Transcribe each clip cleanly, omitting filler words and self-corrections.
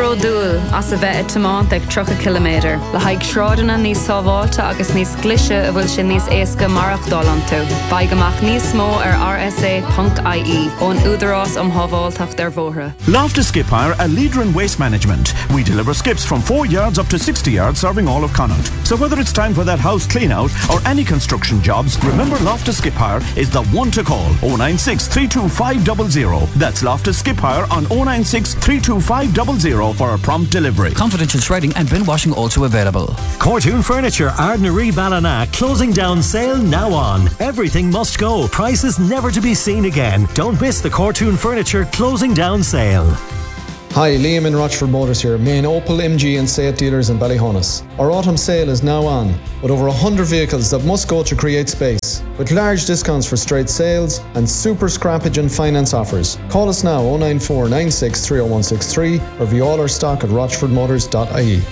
Rodúil as a bheith tamán ag 3 kilometer. Le haig shrádanna níos sábháilte agus níos glise a bhfuil sin níos éasca marach dálan tú. Baigamach níos mó rsa.ie ón údarás hábháilteach dar bhóthra. Loftus Skip Hire, a leader in waste management. We deliver skips from 4 yards up to 60 yards, serving all of Connaught. So whether it's time for that house clean out or any construction jobs, remember Loftus Skip Hire is the one to call. 096 325 00. That's Loftus Skip Hire on 096 325 00 for a prompt delivery. Confidential shredding and bin washing also available. Cortoon Furniture, Ardnary Ballina, closing down sale now on. Everything must go. Prices never to be seen again. Don't miss the Cortoon Furniture closing down sale. Hi, Liam in Rochford Motors here, main Opel, MG and Seat dealers in Ballyhonus. Our autumn sale is now on, with over 100 vehicles that must go to create space, with large discounts for straight sales and super scrappage and finance offers. Call us now 094 96 30163 or view all our stock at rochfordmotors.ie.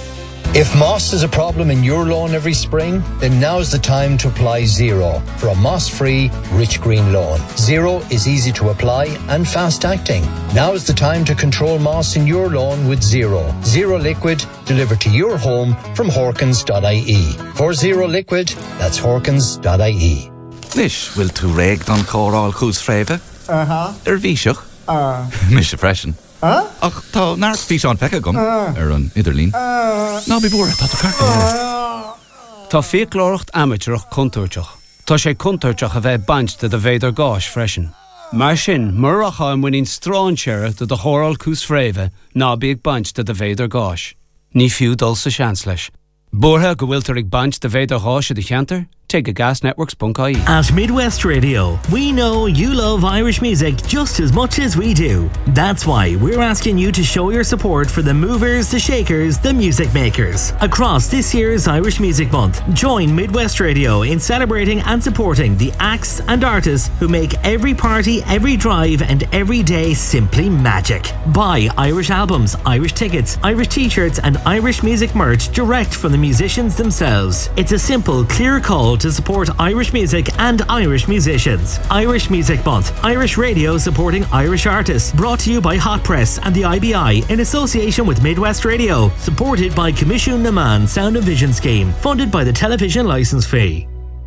If moss is a problem in your lawn every spring, then now's the time to apply Zero for a moss-free, rich green lawn. Zero is easy to apply and fast-acting. Now's the time to control moss in your lawn with Zero. Zero Liquid delivered to your home from Horkins.ie. For Zero Liquid, that's Horkins.ie. Nish, will tú réig don chóráil chús fréimhe? Bhíseach? Mis freisin. Ach, tá nárt bhí seán fecha gom ar an idirlín. Ná bí búra, tá carta. Tá fiaclóireacht amateurach contúirteach. Tá sé contúirteach a bheith bainte de bhéidir gáis freisin. Mar sin, muracha an muín stráinseire de chóráil cús fréimhe ná bíag bainte de bhéidir gáis. Ní fiú dul sa seans leis. Búrtha go bhfuil tar ag baint de bhéidir gáis a de cheantar? Take a gasnetworks.ie. At Midwest Radio, we know you love Irish music just as much as we do. That's why we're asking you to show your support for the movers, the shakers, the music makers. Across this year's Irish Music Month, join Midwest Radio in celebrating and supporting the acts and artists who make every party, every drive and every day simply magic. Buy Irish albums, Irish tickets, Irish t-shirts and Irish music merch direct from the musicians themselves. It's a simple, clear call to support Irish music and Irish musicians. Irish Music Month, Irish Radio supporting Irish artists. Brought to you by Hot Press and the IBI in association with Midwest Radio. Supported by Commission Naman Sound and Vision Scheme. Funded by the television licence fee.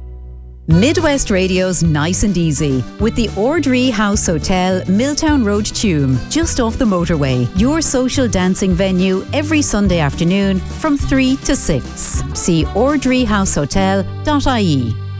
Midwest Radio's Nice and Easy with the Ordree House Hotel, Milltown Road, Tuam, just off the motorway. Your social dancing venue every Sunday afternoon from 3 to 6. See ordreehousehotel.ie.